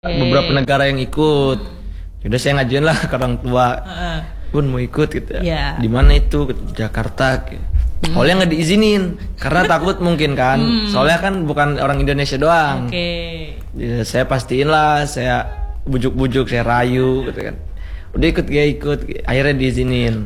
Beberapa negara yang ikut. Udah saya ngajuin lah ke orang tua. Bun mau ikut gitu. Yeah. Di mana itu? Di Jakarta. Soalnya nggak diizinin karena takut mungkin kan. Soalnya kan bukan orang Indonesia doang. Ya, saya pastiin lah, saya bujuk-bujuk, saya rayu gitu kan. Udah ikut, akhirnya diizinin.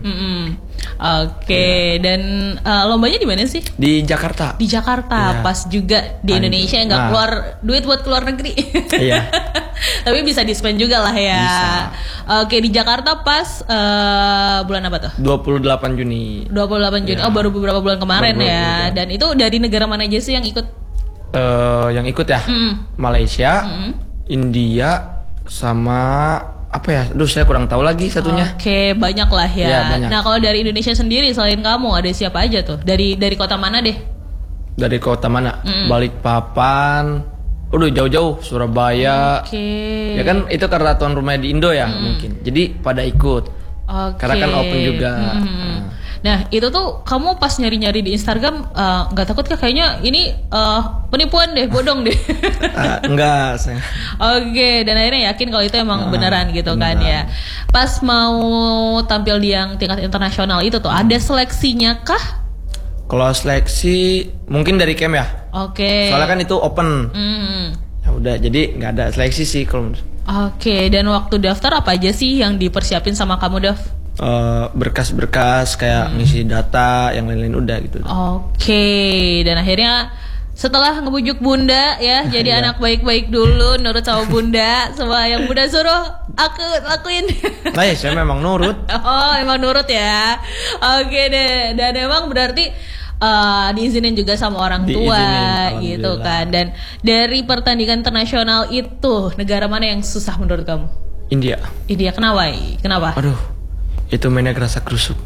Dan lombanya di mana sih? Di Jakarta. Di Jakarta, Ya. pas juga di Indonesia nggak keluar duit buat keluar negeri. Iya. Tapi bisa di-spend juga lah ya. Bisa. Oke, di Jakarta pas bulan apa tuh? 28 Juni. 28 Juni. Ya. Oh, baru beberapa bulan kemarin Baru ya. bulan. Dan itu dari negara mana aja sih yang ikut? Yang ikut ya, Malaysia, India, sama apa ya? Duh, saya kurang tahu lagi satunya. Oke, banyak lah ya. Iya, banyak. Nah, kalau dari Indonesia sendiri selain kamu ada siapa aja tuh? Dari kota mana deh? Dari kota mana? Balikpapan. Udah jauh-jauh, Surabaya. Oke. Ya kan itu karena tuan rumah di Indo ya mungkin. Jadi pada ikut. Oke. Karena kan open juga. Nah, itu tuh kamu pas nyari-nyari di Instagram nggak takut kah kayaknya ini penipuan deh, bodong deh. Enggak, saya. Oke, dan akhirnya yakin kalau itu emang beneran gitu kan ya. Pas mau tampil di yang tingkat internasional itu tuh ada seleksinya kah? Kalau seleksi mungkin dari camp ya. Oke. Soalnya kan itu open. Ya udah, jadi nggak ada seleksi sih kalau menurut. Oke, dan waktu daftar apa aja sih yang dipersiapin sama kamu, Dav? Berkas-berkas kayak ngisi data, yang lain-lain udah gitu. Oke, dan akhirnya setelah ngebujuk bunda ya, jadi Iya. anak baik-baik dulu, nurut sama bunda, semua yang bunda suruh aku lakuin. Nah ya, saya memang nurut. Oh, emang nurut ya. Oke deh, dan emang berarti diizinin juga sama orang tua Diizinin, gitu alhamdulillah. kan. Dan dari pertandingan internasional itu negara mana yang susah menurut kamu? India. India, kenapa? Kenapa? Aduh, itu mainnya kerasa kerusuk.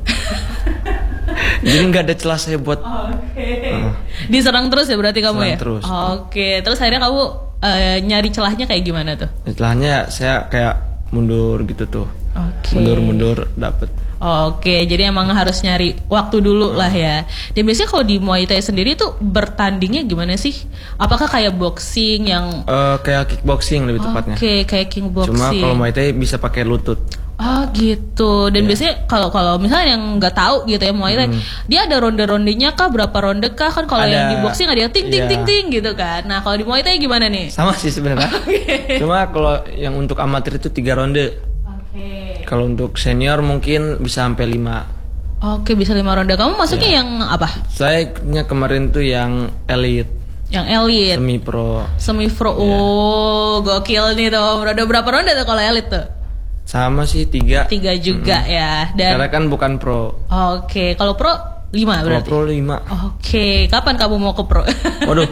Jadi nggak ada celah saya buat. Diserang terus ya berarti kamu Serang ya? terus. Oke, terus akhirnya kamu nyari celahnya kayak gimana tuh? Setelahnya saya kayak mundur gitu tuh. Oke. Mundur dapet. Oke, jadi emang harus nyari waktu dulu lah ya. Dan biasanya kalau di Muay Thai sendiri tuh bertandingnya gimana sih? Apakah kayak boxing yang Kayak kickboxing lebih tepatnya. Oke, kayak kickboxing. Cuma kalau Muay Thai bisa pakai lutut. Oh gitu. Dan biasanya kalau misalnya yang nggak tahu gitu ya Muay Thai, dia ada ronde-rondenya kah? Berapa ronde kah? Kan kalau yang di Ada. boxing ada yang ting ting Iya. ting ting gitu kan. Nah, kalau di Muay Thai gimana nih? Sama sih sebenarnya. Cuma kalau yang untuk amatir itu 3 ronde. Oke. Kalau untuk senior mungkin bisa sampai 5. Oke, bisa 5 ronde. Kamu masuknya yang apa? Saya kemarin tuh yang elite, Yang elite. semi pro. Semi pro. Oh, gokil nih tuh. Ronde berapa ronde tuh kalau elite tuh? Sama sih 3. 3 juga ya. Dan Karena kan bukan pro. oke, kalau pro 5 Kalau berarti. pro 5. Oke, kapan kamu mau ke pro? Waduh.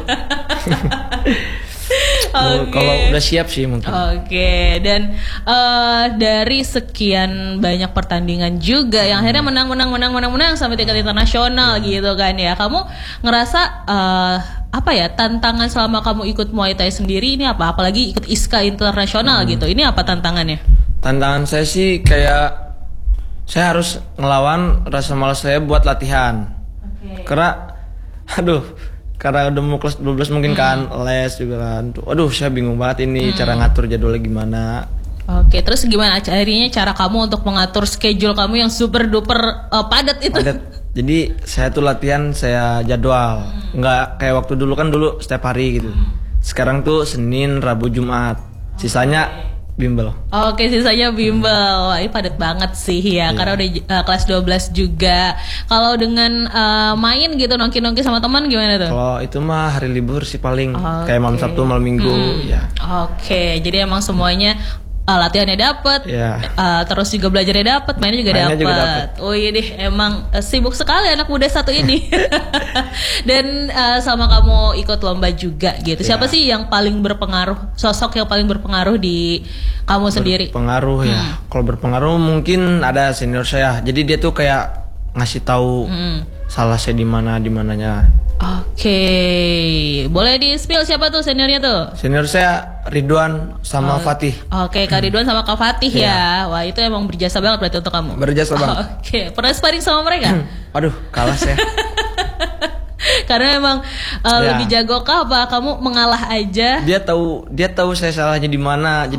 Oke. Kalau udah siap sih mungkin. Oke, dan dari sekian banyak pertandingan juga yang akhirnya menang sampai tingkat internasional gitu kan ya. Kamu ngerasa apa ya tantangan selama kamu ikut Muay Thai sendiri ini apa? Apalagi ikut ISKA internasional gitu. Ini apa tantangannya? Tantangan saya sih kayak saya harus ngelawan rasa malas saya buat latihan. Karena udah mau kelas 12 mungkin kan les juga kan. Aduh, saya bingung banget ini cara ngatur jadwalnya gimana. Oke, terus gimana akhirnya cara kamu untuk mengatur schedule kamu yang super duper padat itu? Padat. Jadi saya tuh latihan saya jadwal. Nggak kayak waktu dulu kan dulu setiap hari gitu. Sekarang tuh Senin, Rabu, Jumat. Sisanya bimbel. Oke, sisanya bimbel. Wah, ini padat banget sih ya, karena udah kelas 12 juga. Kalau dengan main gitu nongki-nongki sama teman gimana tuh? Kalau itu mah hari libur sih paling Oke. kayak malam Sabtu, malam Minggu ya. Oke, jadi emang semuanya latihannya dapet, Iya. terus juga belajarnya dapet, mainnya juga Mainnya juga dapet. Oh iya deh, emang sibuk sekali anak muda satu ini. Dan sama kamu ikut lomba juga gitu. Siapa Iya. sih yang paling berpengaruh, sosok yang paling berpengaruh di kamu sendiri? Pengaruh ya. Kalau berpengaruh mungkin ada senior saya. Jadi dia tuh kayak ngasih tahu salah saya di mananya. Oke, boleh di spill siapa tuh seniornya tuh? Senior saya Ridwan sama Fatih. Oke, Kak Ridwan sama Kak Fatih ya. Wah, itu emang berjasa banget berarti untuk kamu. Berjasa banget. Oke, pernah sparring sama mereka? Aduh, kalah saya. Karena memang lebih jago kah apa kamu mengalah aja? Dia tahu saya salahnya di mana.